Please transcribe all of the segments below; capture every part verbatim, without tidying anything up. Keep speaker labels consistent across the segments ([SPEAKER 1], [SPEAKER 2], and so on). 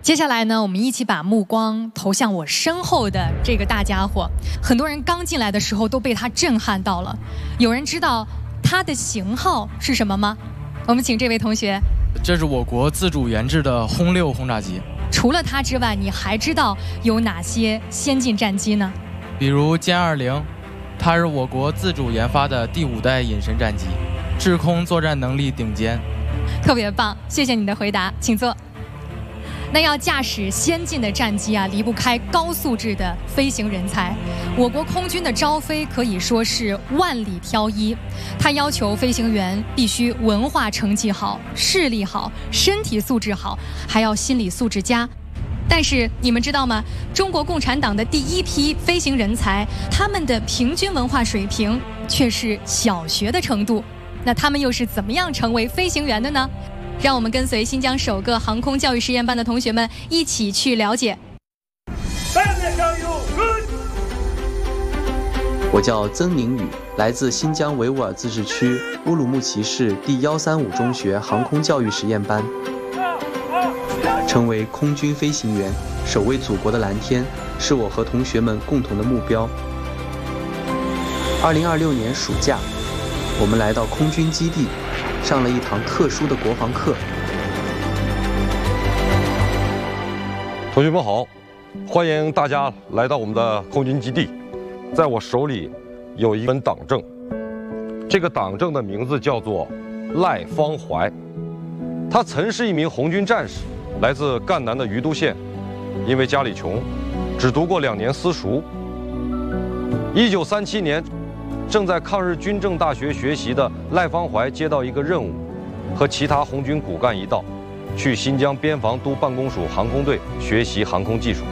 [SPEAKER 1] 接下来呢，我们一起把目光投向我身后的这个大家伙。很多人刚进来的时候都被他震撼到了。有人知道它的型号是什么吗？我们请这位同学。
[SPEAKER 2] 这是我国自主研制的轰六轰炸机。
[SPEAKER 1] 除了它之外，你还知道有哪些先进战机呢？
[SPEAKER 2] 比如歼二零，它是我国自主研发的第五代隐身战机，制空作战能力顶尖。
[SPEAKER 1] 特别棒，谢谢你的回答，请坐。那要驾驶先进的战机啊，离不开高素质的飞行人才。我国空军的招飞可以说是万里挑一，它要求飞行员必须文化成绩好、视力好、身体素质好，还要心理素质佳。但是你们知道吗？中国共产党的第一批飞行人才，他们的平均文化水平却是小学的程度。那他们又是怎么样成为飞行员的呢？让我们跟随新疆首个航空教育实验班的同学们一起去了解。
[SPEAKER 3] 我叫曾宁宇，来自新疆维吾尔自治区乌鲁木齐市第一三五中学航空教育实验班。成为空军飞行员，守卫祖国的蓝天，是我和同学们共同的目标。二零二六年暑假，我们来到空军基地，上了一堂特殊的国防课。
[SPEAKER 4] 同学们好，欢迎大家来到我们的空军基地。在我手里有一本党证，这个党证的名字叫做赖芳怀，他曾是一名红军战士，来自赣南的余都县，因为家里穷，只读过两年私塾。一九三七年，正在抗日军政大学学习的赖芳怀接到一个任务，和其他红军骨干一道，去新疆边防都办公署航空队学习航空技术。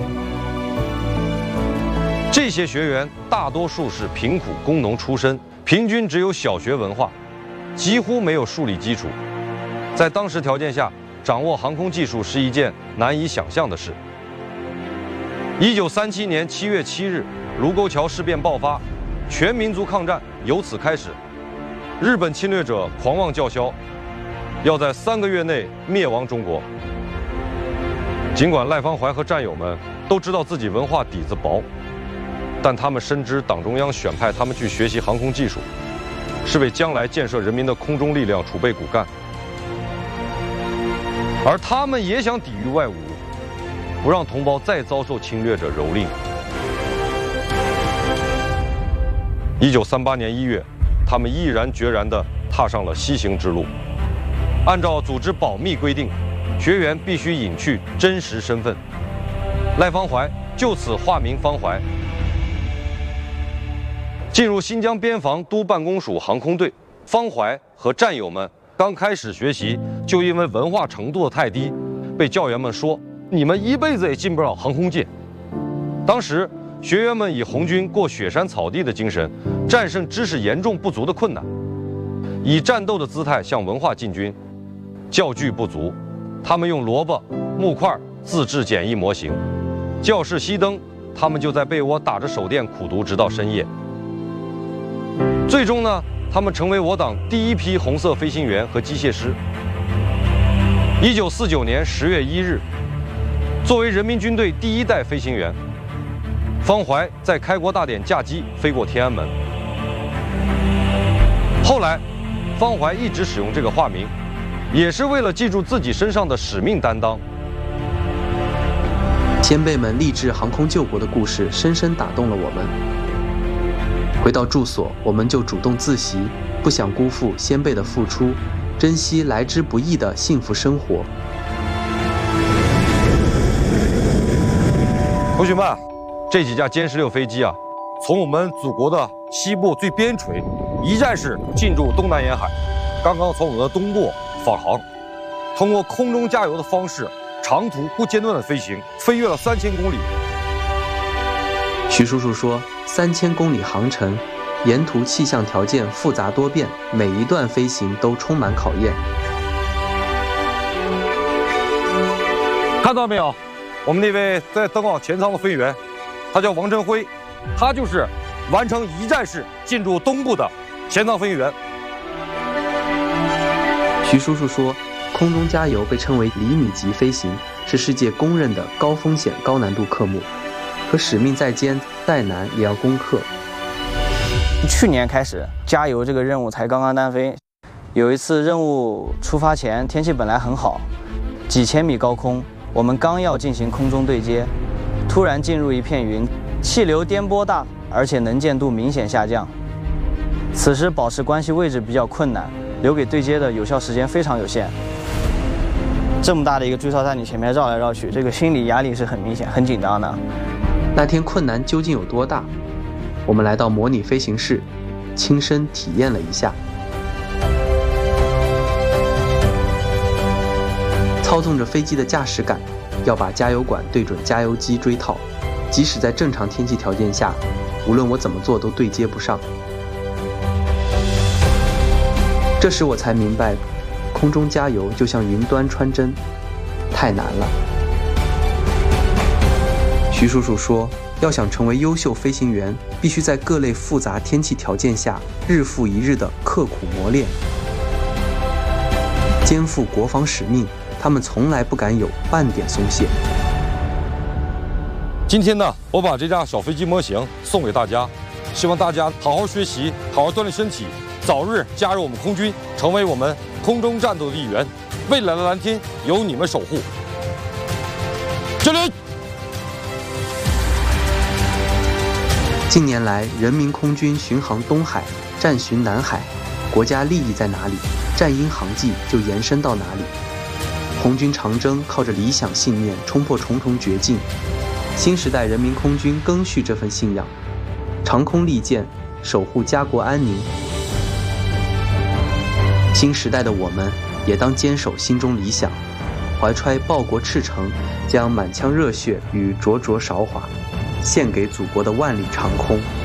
[SPEAKER 4] 这些学员大多数是贫苦工农出身，平均只有小学文化，几乎没有数理基础。在当时条件下，掌握航空技术是一件难以想象的事。一九三七年七月七日，卢沟桥事变爆发，全民族抗战由此开始。日本侵略者狂妄叫嚣，要在三个月内灭亡中国。尽管赖芳怀和战友们都知道自己文化底子薄，但他们深知党中央选派他们去学习航空技术，是为将来建设人民的空中力量储备骨干。而他们也想抵御外侮，不让同胞再遭受侵略者蹂躏。一九三八年一月，他们毅然决然地踏上了西行之路。按照组织保密规定，学员必须隐去真实身份。赖芳怀就此化名芳怀，进入新疆边防都办公署航空队。芳怀和战友们刚开始学习，就因为文化程度太低，被教员们说：“你们一辈子也进不了航空界。”当时，学员们以红军过雪山草地的精神，战胜知识严重不足的困难，以战斗的姿态向文化进军。教具不足，他们用萝卜、木块自制简易模型。教室熄灯，他们就在被窝打着手电苦读，直到深夜。最终呢，他们成为我党第一批红色飞行员和机械师。一九四九年十月一日，作为人民军队第一代飞行员，芳怀在开国大典驾机飞过天安门。后来，芳怀一直使用这个化名，也是为了记住自己身上的使命担当。
[SPEAKER 3] 先辈们励志航空救国的故事深深打动了我们。回到住所，我们就主动自习，不想辜负先辈的付出，珍惜来之不易的幸福生活。
[SPEAKER 4] 同学们，这几架歼十六飞机啊，从我们祖国的西部最边陲，一站式进驻东南沿海，刚刚从我们的东部返航，通过空中加油的方式，长途不间断的飞行，飞越了三千公里。
[SPEAKER 3] 徐叔叔说，三千公里航程，沿途气象条件复杂多变，每一段飞行都充满考验。
[SPEAKER 4] 看到没有，我们那位在登往前舱的飞行员，他叫王振辉，他就是完成一站式进驻东部的前舱飞行员。
[SPEAKER 3] 徐叔叔说，空中加油被称为厘米级飞行， 是世界公认的高风险高难度科目，可使命在肩，再难也要攻克。
[SPEAKER 5] 去年开始，加油这个任务才刚刚单飞。有一次任务出发前，天气本来很好，几千米高空，我们刚要进行空中对接，突然进入一片云，气流颠簸大，而且能见度明显下降。此时保持关系位置比较困难，留给对接的有效时间非常有限。这么大的一个追槽在你前面绕来绕去，这个心理压力是很明显、很紧张的。
[SPEAKER 3] 那天困难究竟有多大？我们来到模拟飞行室，亲身体验了一下。操纵着飞机的驾驶杆，要把加油管对准加油机锥套，即使在正常天气条件下，无论我怎么做都对接不上。这时我才明白，空中加油就像云端穿针，太难了。徐叔叔说，要想成为优秀飞行员，必须在各类复杂天气条件下日复一日的刻苦磨练，肩负国防使命，他们从来不敢有半点松懈。
[SPEAKER 4] 今天呢，我把这架小飞机模型送给大家，希望大家好好学习，好好锻炼身体，早日加入我们空军，成为我们空中战斗的一员。未来的蓝天由你们守护。敬礼！
[SPEAKER 3] 近年来，人民空军巡航东海，战巡南海，国家利益在哪里，战鹰航迹就延伸到哪里。红军长征靠着理想信念冲破重重绝境，新时代人民空军赓续这份信仰，长空利剑，守护家国安宁。新时代的我们也当坚守心中理想，怀揣报国赤诚，将满腔热血与灼灼韶华献给祖国的万里长空。